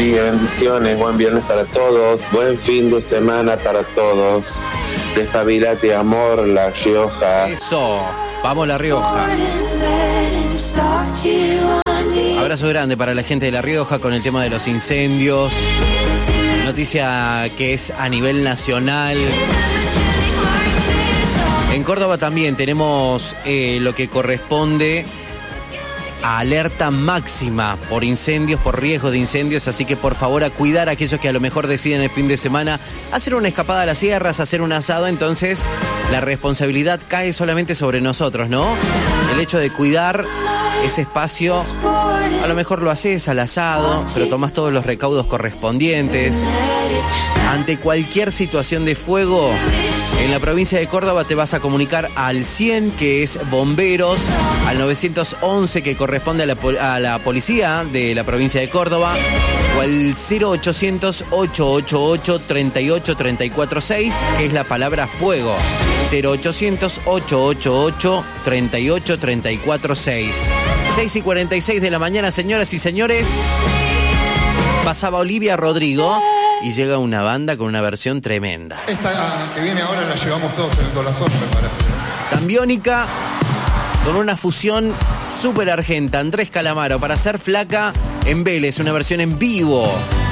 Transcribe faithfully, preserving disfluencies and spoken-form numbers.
día, bendiciones, buen viernes para todos, buen fin de semana para todos. Despabilate, amor, La Rioja. Eso, vamos La Rioja. Abrazo grande para la gente de La Rioja con el tema de los incendios. Noticia que es a nivel nacional. En Córdoba también tenemos eh, lo que corresponde a alerta máxima por incendios, por riesgo de incendios, así que por favor a cuidar a aquellos que a lo mejor deciden el fin de semana hacer una escapada a las sierras, hacer un asado. Entonces la responsabilidad cae solamente sobre nosotros, ¿no? El hecho de cuidar ese espacio, a lo mejor lo haces al asado, pero tomás todos los recaudos correspondientes. Ante cualquier situación de fuego, en la provincia de Córdoba te vas a comunicar al cien, que es bomberos, al novecientos once, que corresponde a la, a la policía de la provincia de Córdoba, o al cero ochocientos, ochocientos ochenta y ocho, treinta y ocho, treinta y cuatro seis, que es la palabra fuego. cero ochocientos, ochocientos ochenta y ocho, treinta y ocho, treinta y cuatro seis. seis y cuarenta y seis de la mañana, señoras y señores. Pasaba Olivia Rodrigo y llega una banda con una versión tremenda. Esta uh, que viene ahora la llevamos todos en el corazón, me parece. Tambiónica con una fusión súper argenta. Andrés Calamaro para Ser Flaca en Vélez, una versión en vivo.